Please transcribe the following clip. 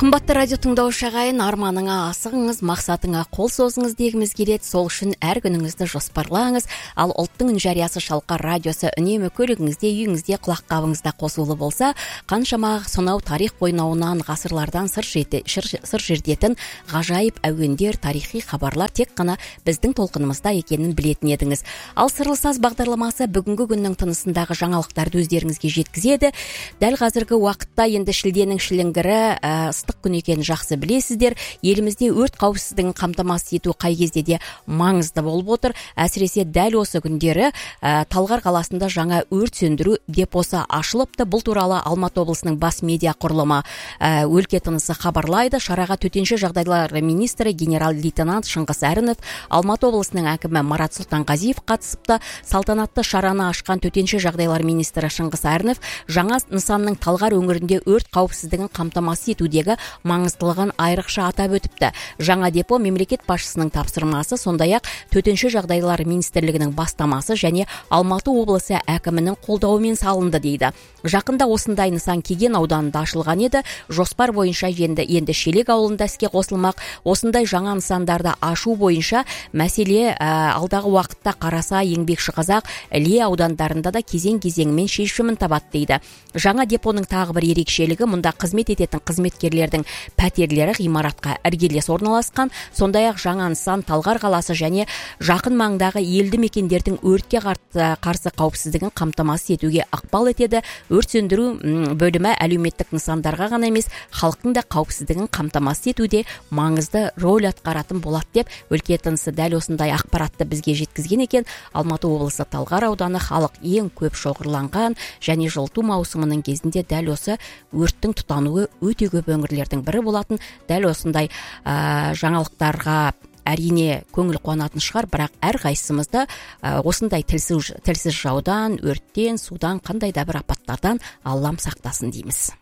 Қымбатты радио тыңдаушы ағайын, арманыңа асығыңыз, мақсатыңа қол созыңыз дегіміз келеді. Сол үшін әр күніңізді жоспарлаңыз. Ал ұлттың үн жариясы Шалқар радиосы үнемі көлігіңізде, үйіңізде, құлаққабыңызда қосулы болса, қаншама сонау тарих қойнауынан, ғасырлардан сыр жердетін ғажайып әуендер, тарихи хабарлар тек қана біздің толқынымызда екенін білетін едіңіз. Ал Сырлы саз бағдарламасы бүгінгі күннің тынысындағы жаңалықтарды өздеріңізге жеткізеді. Дәл қазіргі уақытта енді шілденің шіліңгірі ыстық күн екенін жақсы білесіздер. Елімізде өрт қауіпсіздігін қамтамасыз ету қай кезде де маңызды болып отыр. Әсіресе дәл осы күндері Талғар қаласында жаңа өрт сөндіру депосы ашылыпты. Бұл туралы Алматы облысының бас медиа құрылымы өлке тынысы хабарлайды. Шараға төтенше жағдайлар министрі генерал-лейтенант Шыңғыс Әрінов, Алматы облысының әкімі Марат Сұлтанғазиев қатысыпты. Салтанатты шараны ашқан төтенше жағдайлар министрі Шыңғыс Әрінов жаңа нысанның Талғар өңірінде өрт қауіпсіздігін қамтамасыз етудегі маңыздылығын айрықша атап өтіпті. Жаңа депо мемлекет басшысының тапсырмасы, сондай-ақ төтенше жағдайлар министрлігінің бастамасы және Алматы облысы әкімінің қолдауымен салынды дейді. Жақында осындай нысан Кеген ауданында ашылған еді. Жоспар бойынша енді Шелек ауылында іске қосылмақ. Осындай жаңа нысандарды ашу бойынша мәселе алдағы уақытта Қараса, Еңбекшіқазақ, Іле аудандарында да кезең-кезеңімен шешімін табады дейді. Жаңа депоның тағы бір ерекшелігі, мұнда қызмет ететін қызметкерлердің пәтерлері ғимаратқа іргелес орналасқан. Сондай-ақ жаңа нысан Талғар қаласы және жақын маңдағы елді мекендердің өртке қарсы қауіпсіздігін қамтамасыз етуге ықпал етеді. Өрт сөндіру бөлімі әлеуметтік нысандарға ғана емес, халықтың да қауіпсіздігін қамтамасыз етуде маңызды рөл атқаратын болады деп өлке тынысы дәл осындай ақпаратты бізге жеткізген екен. Алматы облысы Талғар ауданы халық ең көп шоғырланған және жылыту маусымының кезінде дәл осы өрттің тұтануы өте көп өңірлердің бірі болатын. Дәл осындай жаңалықтарға әрине көңіл қуанатын шығар, бірақ әр қайсымызды осындай тілсіз жаудан, өрттен, судан, қандай да бір апаттардан Аллам сақтасын дейміз.